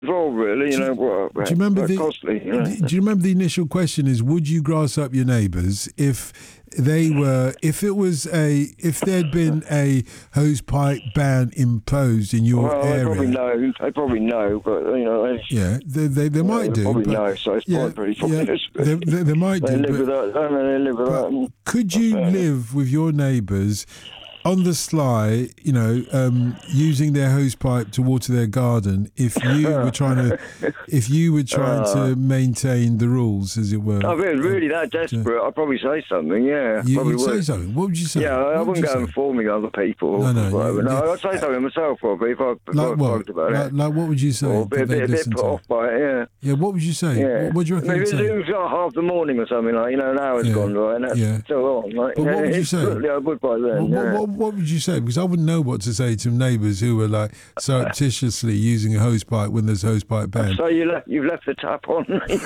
involved, really. Do you remember the costly? Do you remember the initial question? Is would you grass up your neighbours if there'd been a hose pipe ban imposed in your area? They probably know, but they might do. Probably know, so it's pretty obvious. They might do. They live with that. They live with that. Could you live with your neighbours on the sly, using their hose pipe to water their garden if you were trying to maintain the rules, as it were? If it was really that desperate, I'd probably say something, yeah. You'd say something? What would you say? Yeah, I wouldn't go informing other people. No, I'd say something myself, probably, if I talked about it. Like what would you say? Or a bit put off by it, yeah. Yeah, what would you say? Yeah. What do you reckon? Maybe you'd say? it was like half the morning or something, like, an hour's gone by, and that's still on. Like, but what would you say? I would by then, What would you say? Because I wouldn't know what to say to neighbours who were like surreptitiously using a hose pipe when there's hose pipe ban. So you've left the tap on.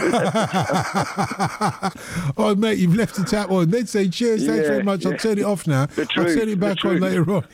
Oh, mate, you've left the tap on. They'd say, cheers, thanks very much. I'll turn it off now. I'll turn it back on later on.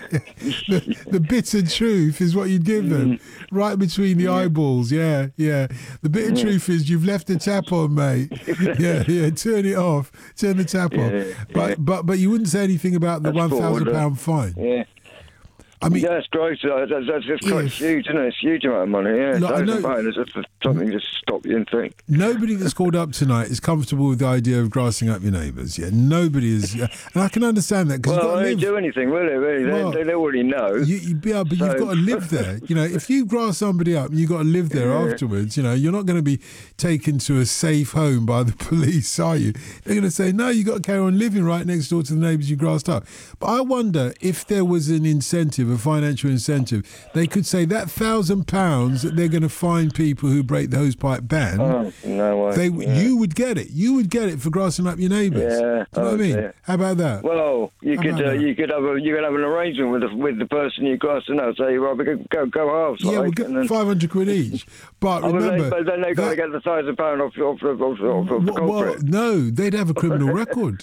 The bitter truth is what you'd give them, right between the eyeballs. Yeah. The bitter truth is you've left the tap on, mate. Yeah. Turn it off. Turn the tap off. But you wouldn't say anything about the £1,000 fine. Yeah. I mean, that's gross. That's just quite huge, isn't it? It's a huge amount of money. Yeah, it's something to stop you and think. Nobody that's called up tonight is comfortable with the idea of grassing up your neighbours. Yeah, nobody is, and I can understand that because they don't do anything, will they? Really, they already know. But you've got to live there. If you grass somebody up, you've got to live there afterwards. You're not going to be taken to a safe home by the police, are you? They're going to say, no, you've got to carry on living right next door to the neighbours you grassed up. But I wonder if there was an incentive, a financial incentive, they could say that £1,000 that they're going to fine people who break the hosepipe ban. Oh, no way. You would get it. You would get it for grassing up your neighbours. Yeah. Do you know what I mean? Dear. How about that? Well, you could have an arrangement with the person you're grassing up. Say, well, we could go halves. Yeah, we'll get £500 each. But remember, but then they've got to get the £1,000 off the culprit. Well, no, they'd have a criminal record.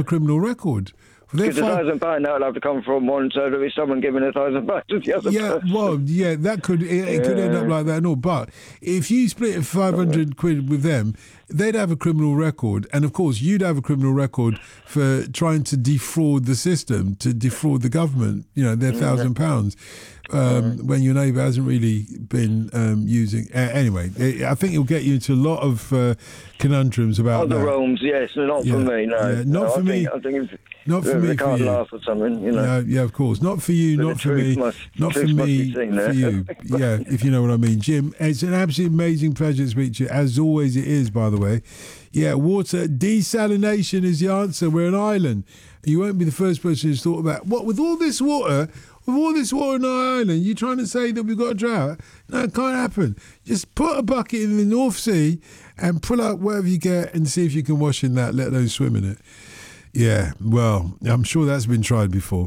Because £1,000 that would have to come from one, so there'll be someone giving £1,000 to the other person. That could end up like that and all. But if you split £500 with them, they'd have a criminal record, and of course you'd have a criminal record for trying to defraud the system, to defraud the government. Their £1,000 when your neighbour hasn't really been using. Anyway, I think it'll get you into a lot of conundrums about other realms. Yes, not for me. No, not for me. I think not for me. They can't laugh or something. Yeah, of course. Not for you. Not for me. Not for me. For you. Yeah, if you know what I mean, Jim. It's an absolutely amazing pleasure to speak to you, as always. It is, by the way. Yeah, water desalination is the answer. We're an island. You won't be the first person who's thought about what with all this water. With all this water on our island, you're trying to say that we've got a drought? No, it can't happen. Just put a bucket in the North Sea and pull out whatever you get and see if you can wash in that, let alone swim in it. Yeah, well, I'm sure that's been tried before.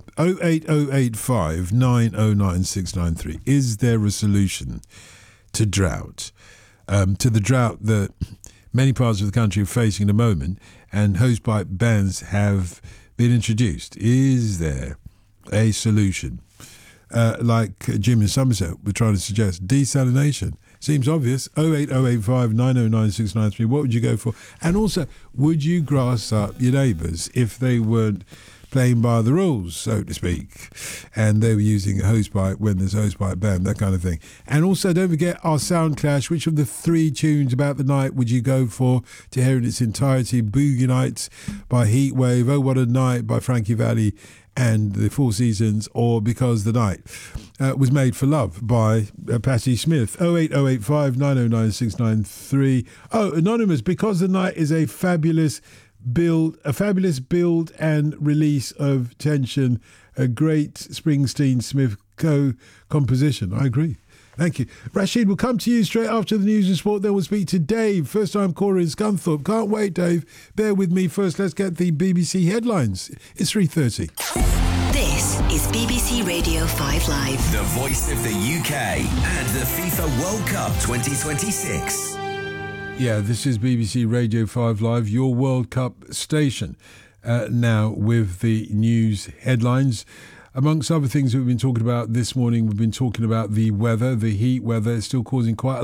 08085 909 693. Is there a solution to drought? To the drought that many parts of the country are facing at the moment, and hosepipe bans have been introduced. Is there a solution? Like Jim in Somerset were trying to suggest, desalination. Seems obvious. 08085 909 693. What would you go for? And also, would you grass up your neighbours if they weren't playing by the rules, so to speak, and they were using a hosepipe when there's a hosepipe ban, that kind of thing? And also, don't forget our sound clash. Which of the 3 tunes about the night would you go for to hear in its entirety? Boogie Nights by Heatwave, Oh What a Night by Frankie Valli and the Four Seasons, or Because the Night was Made for Love by Patti Smith. 08085 909 693. Oh, Anonymous, Because the Night is a fabulous build and release of tension, a great Springsteen Smith co-composition. I agree. Thank you. Rashid, we'll come to you straight after the news and sport. Then we'll speak to Dave, first-time caller in Scunthorpe. Can't wait, Dave. Bear with me first. Let's get the BBC headlines. It's 3:30. This is BBC Radio 5 Live. The voice of the UK and the FIFA World Cup 2026. Yeah, this is BBC Radio 5 Live, your World Cup station. Now with the news headlines. Amongst other things that we've been talking about this morning, we've been talking about the weather, the heat weather. It's still causing quite a